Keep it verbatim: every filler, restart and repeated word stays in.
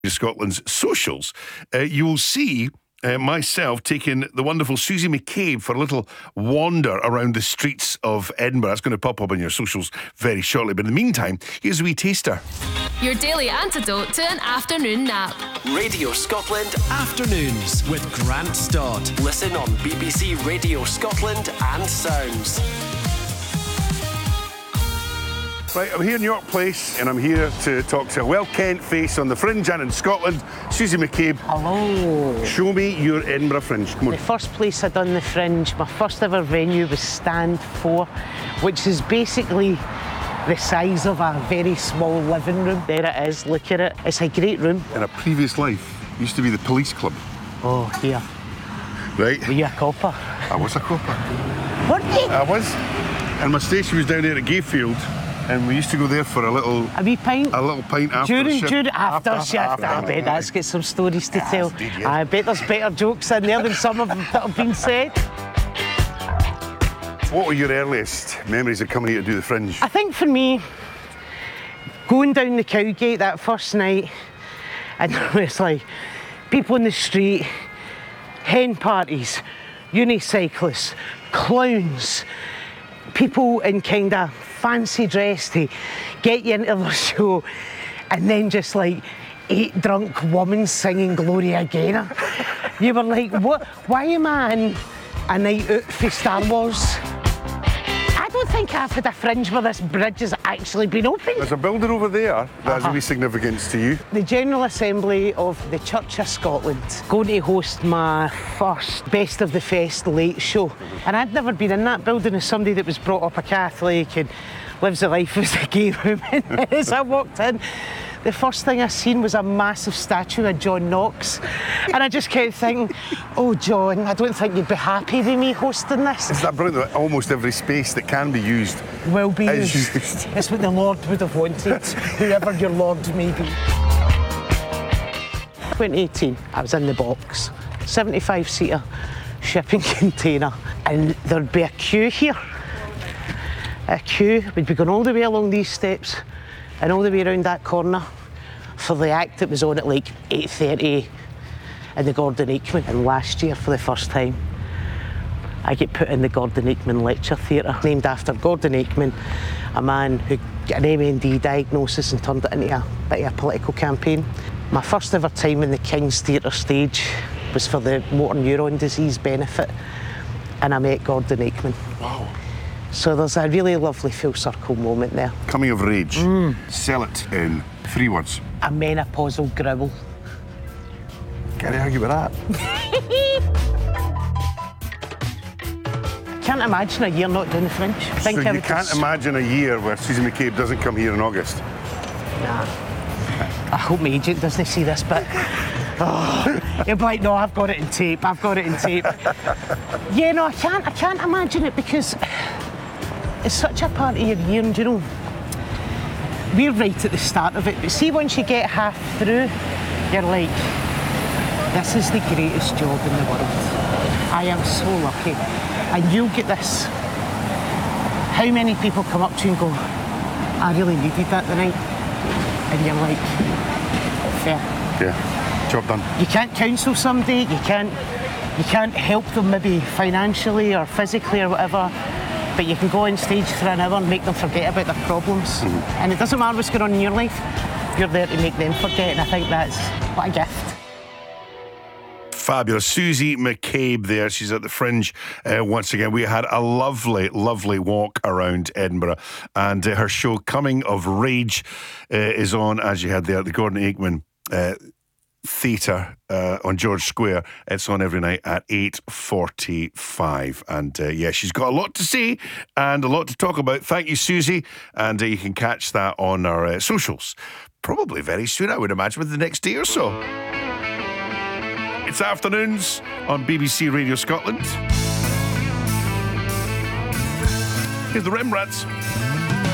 Scotland's socials, uh, you will see uh, myself taking the wonderful Susie McCabe for a little wander around the streets of Edinburgh. That's going to pop up on your socials very shortly. But in the meantime, here's a wee taster. Your daily antidote to an afternoon nap. Radio Scotland Afternoons with Grant Stott. Listen on B B C Radio Scotland and Sounds. Right, I'm here in York Place and I'm here to talk to a well-kent face on the Fringe and in Scotland, Susie McCabe. Hello. Show me your Edinburgh Fringe. Come on. The first place I done the Fringe, my first ever venue was Stand four, which is basically the size of a very small living room. There it is, look at it. It's a great room. In a previous life, used to be the police club. Oh, here. Right. Were you a copper? I was a copper. Weren't you? I was. And my station was down there at Gayfield. And we used to go there for a little... A wee pint? A little pint after during, shift. During, after, after shift. After, I after, bet that's got some stories to yes, tell. Indeed, yes. I bet there's better jokes in there than some of them that have been said. What were your earliest memories of coming here to do the Fringe? I think for me, going down the Cowgate that first night, and it's like people in the street, hen parties, unicyclists, clowns, people in kind of fancy dress to get you into the show, and then just like eight drunk women singing Gloria Gaynor. You were like, what? Why am I in a night out for Star Wars? I don't think I've had a Fringe where this bridge has actually been opened. There's a building over there that has Uh-huh. a wee significance to you. The General Assembly of the Church of Scotland going to host my first Best of the Fest late show. And I'd never been in that building as somebody that was brought up a Catholic and lives a life as a gay woman. As I walked in, the first thing I seen was a massive statue of John Knox. And I just kept thinking, oh, John, I don't think you'd be happy with me hosting this. Is that brilliant that almost every space that can be used Will be is used. used? It's what the Lord would have wanted, whoever your Lord may be. twenty eighteen, I was in the box, seventy-five seater shipping container, and there'd be a queue here. A queue, we'd be going all the way along these steps and all the way around that corner for the act that was on at like eight thirty in the Gordon Aikman. And last year, for the first time, I get put in the Gordon Aikman Lecture Theatre, named after Gordon Aikman, a man who got an M N D diagnosis and turned it into a bit of a political campaign. My first ever time in the King's Theatre stage was for the motor neuron disease benefit, and I met Gordon Aikman. Wow. So there's a really lovely full circle moment there. Coming of rage. Mm. Sell it in three words. A menopausal growl. Can't argue with that. Can't imagine a year not doing the Fringe. Think So I you would can't just- imagine a year where Susie McCabe doesn't come here in August? Nah. I hope my agent doesn't see this, but oh, he'll be like, no, I've got it in tape. I've got it in tape. Yeah, no, I can't. I can't imagine it because it's such a part of your year, and you know, we're right at the start of it. But see, once you get half through, you're like, this is the greatest job in the world. I am so lucky. And you'll get this. How many people come up to you and go, I really needed that tonight? And you're like, fair. Yeah, job done. You can't counsel somebody, you can't you can't help them maybe financially or physically or whatever, but you can go on stage for an hour and make them forget about their problems. Mm-hmm. And it doesn't matter what's going on in your life, you're there to make them forget, and I think that's what a gift. Fabulous. Susie McCabe there. She's at the Fringe uh, once again. We had a lovely, lovely walk around Edinburgh, and uh, her show Coming of Rage uh, is on, as you had there, at the Gordon Aikman uh, Theatre uh, on George Square. It's on every night at eight forty-five. And uh, yeah, she's got a lot to say and a lot to talk about. Thank you, Susie. And uh, you can catch that on our uh, socials. Probably very soon, I would imagine, within the next day or so. It's Afternoons on B B C Radio Scotland. Here's the Rembrandts.